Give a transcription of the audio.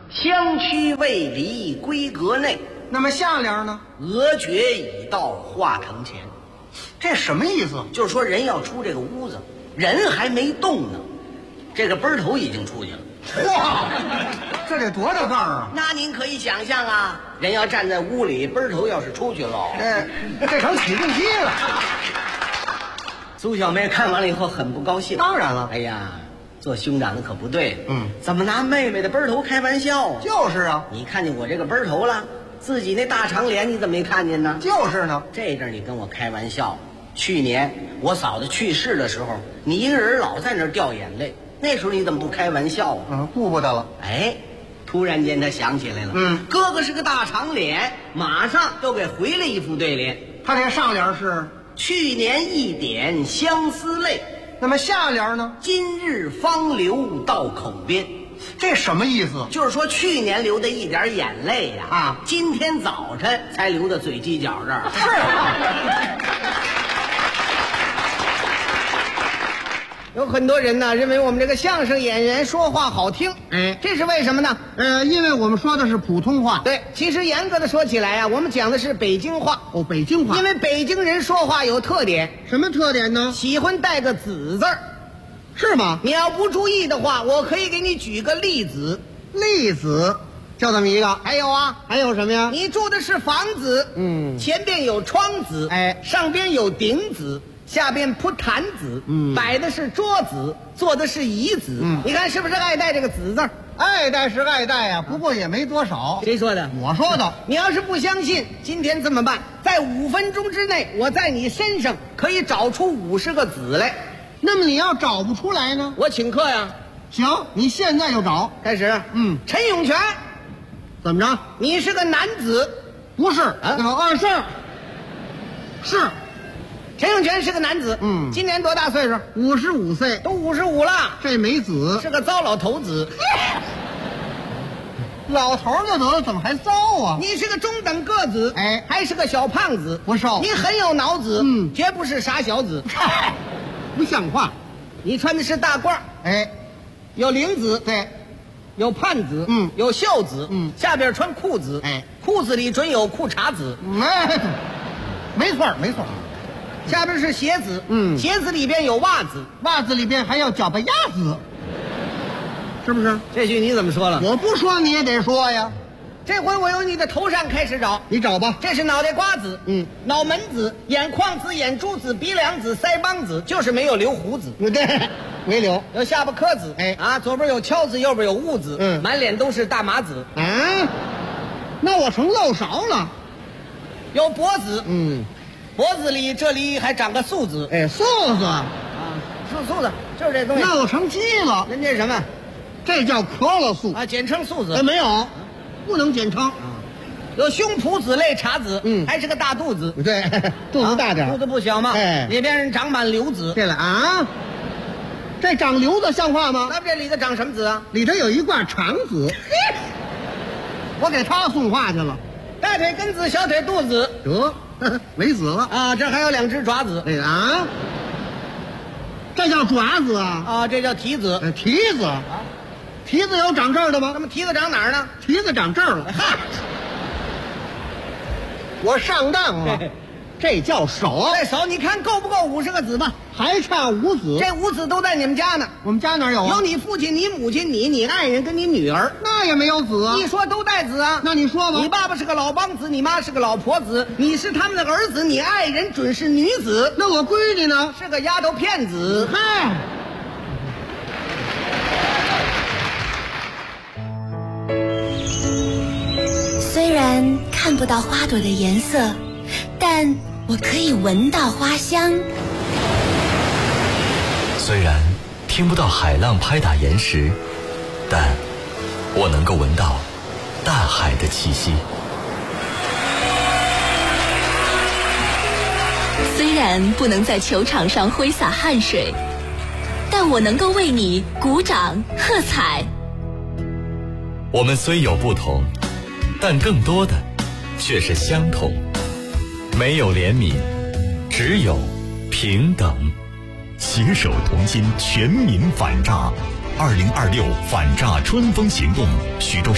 相趋未离闺阁内。 那么下联呢？ 俄绝已到画城前。 这什么意思？ 就是说人要出这个屋子，人还没动呢，这个奔头已经出去了。 哇，这得多大盖儿啊！ 那您可以想象啊，人要站在屋里，奔头要是出去了， 这成起重机了。 苏小妹看完了以后很不高兴。 当然了， 哎呀，做兄长的可不对，怎么拿妹妹的奔头开玩笑啊？ 就是啊， 你看见我这个奔头了，自己那大长脸你怎么没看见呢？ 就是呢， 这阵你跟我开玩笑。去年我嫂子去世的时候，你一个人老在那儿掉眼泪，那时候你怎么不开玩笑啊？ 顾不得了。 哎，突然间他想起来了，哥哥是个大长脸，马上又给回了一副对联。 他这上联是去年一点相思泪， 那么下联呢？ 今日方流到口边。 这什么意思？ 就是说去年流的一点眼泪呀，今天早晨才流到嘴犄角这儿。有很多人呢认为我们这个相声演员说话好听，这是为什么呢？ 因为我们说的是普通话。 对，其实严格的说起来啊，我们讲的是北京话。 哦，北京话。 因为北京人说话有特点。 什么特点呢？ 喜欢带个子字儿。 是吗？ 你要不注意的话，我可以给你举个例子。 例子就这么一个。 还有啊， 还有什么呀？ 你住的是房子，前边有窗子，上边有顶子，下边铺坛子，摆的是桌子，坐的是椅子，你看是不是爱带这个子字？ 爱带是爱带呀，不过也没多少。 谁说的？ 我说的。 你要是不相信，今天这么办，在5分钟之内，我在你身上可以找出50个子来。 那么你要找不出来呢？ 我请客呀。 行，你现在就找。 开始。陈永全。 怎么着？ 你是个男子。 不是是陈永全是个男子。今年多大岁数 ？55岁。 都55了。 这没子， 是个糟老头子。 老头就得了，怎么还糟啊？ 你是个中等个子，还是个小胖子， 不瘦。 你很有脑子，绝不是傻小子。 不像话！ 你穿的是大褂，有领子， 对， 有盼子，有袖子，下边穿裤子，裤子里准有裤衩子， 没错没错。 下边是鞋子，鞋子里边有袜子， 袜子里边还有脚巴丫子，是不是？ 这句你怎么说了？ 我不说你也得说呀。 这回我由你的头上开始找， 你找吧。 这是脑袋瓜子，脑门子、眼眶子、眼珠子、鼻梁子、腮帮子，就是没有留胡子。 对，没留。 有下巴颏子，左边有敲子，右边有痦子，满脸都是大麻子。 那我成漏勺了。 有脖子，脖子里这里还长个素子， 素子啊， 素子就是这东西。 那我成鸡了。 人家什么？ 这叫咳了素啊，简称素子。 没有。不能简称。 有胸脯子类茶子，还是个大肚子。 对，肚子大点， 肚子不小嘛。里边长满瘤子。 对了啊，这长瘤子像话吗？ 那这里头长什么子啊？ 里头有一挂肠子。我给他送话去了。 大腿根子，小腿肚子， 得没死了啊！这还有2只爪子。 这叫爪子啊？ 这叫蹄子。 蹄子。蹄子有长这儿的吗？ 那么蹄子长哪儿呢？ 蹄子长这儿了。我上当了。这叫手。 这手你看够不够50个子吧？ 还差5子。 这5子都在你们家呢。 我们家哪有啊？ 有你父亲、你母亲、你爱人跟你女儿。 那也没有子啊。 一说都带子啊。 那你说吧。 你爸爸是个老帮子，你妈是个老婆子，你是他们的儿子，你爱人准是女子。 那我闺女呢？ 是个丫头片子。 嗨。 虽然看不到花朵的颜色，但我可以闻到花香。 虽然听不到海浪拍打岩石，但我能够闻到大海的气息。 虽然不能在球场上挥洒汗水，但我能够为你鼓掌喝彩。 我们虽有不同，但更多的却是相同。没有怜悯，只有平等。 携手同心，全民反诈。2026反诈春风行动，徐州